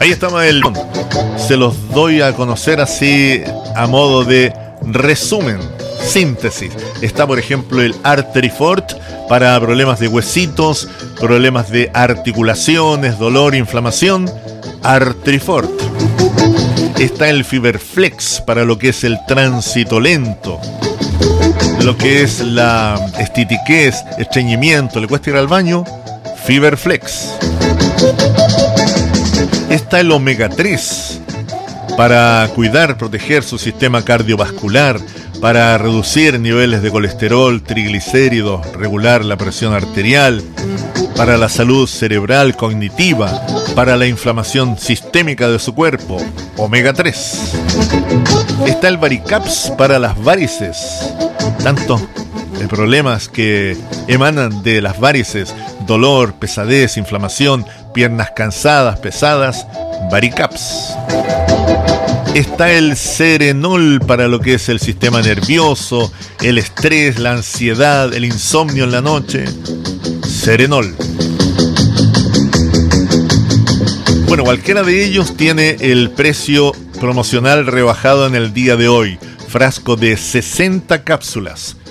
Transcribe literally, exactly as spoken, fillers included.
Ahí estamos el... Se los doy a conocer así a modo de resumen, síntesis. Está, por ejemplo, el Arterifort para problemas de huesitos, problemas de articulaciones, dolor, inflamación. Arterifort. Está el Fiberflex para lo que es el tránsito lento, lo que es la estitiquez, estreñimiento, le cuesta ir al baño. Fiberflex. Está el omega tres para cuidar, proteger su sistema cardiovascular, para reducir niveles de colesterol, triglicéridos, regular la presión arterial, para la salud cerebral, cognitiva, para la inflamación sistémica de su cuerpo. Omega tres. Está el Varicaps para las varices. Tantos problemas que emanan de las varices: dolor, pesadez, inflamación, piernas cansadas, pesadas. Varicaps. Está el Serenol para lo que es el sistema nervioso, el estrés, la ansiedad, el insomnio en la noche. Serenol. Bueno, cualquiera de ellos tiene el precio promocional rebajado en el día de hoy. Frasco de sesenta cápsulas.